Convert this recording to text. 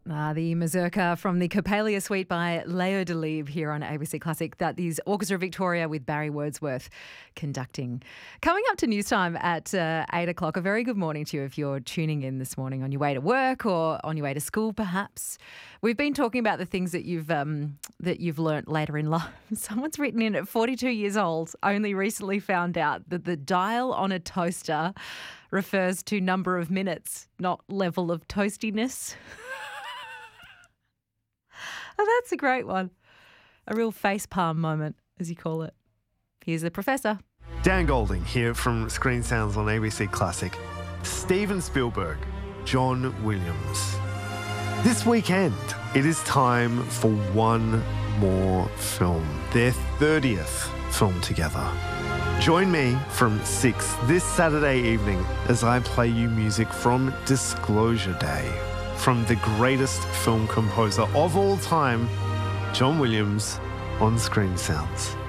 The Mazurka from the Coppelia Suite by Leo Delibes here on ABC Classic. That is Orchestra Victoria with Barry Wordsworth conducting. Coming up to news time at 8 o'clock. A very good morning to you if you're tuning in this morning on your way to work or on your way to school perhaps. We've been talking about the things that you've learnt later in life. Someone's written in at 42 years old, only recently found out that the dial on a toaster refers to number of minutes, not level of toastiness. Oh, that's a great one. A real facepalm moment, as you call it. Here's the professor. Dan Golding here from Screen Sounds on ABC Classic. Steven Spielberg, John Williams. This weekend, it is time for one more film, their 30th film together. Join me from 6 this Saturday evening as I play you music from Disclosure Day, from the greatest film composer of all time, John Williams, on Screen Sounds.